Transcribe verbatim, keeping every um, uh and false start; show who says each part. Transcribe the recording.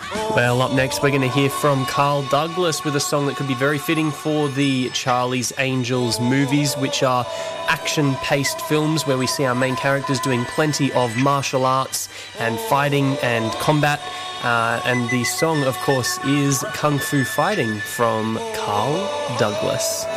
Speaker 1: Well, up next we're going to hear from Carl Douglas with a song that could be very fitting for the Charlie's Angels movies, which are action-paced films where we see our main characters doing plenty of martial arts and fighting and combat. Uh, and the song, of course, is Kung Fu Fighting from Carl Douglas.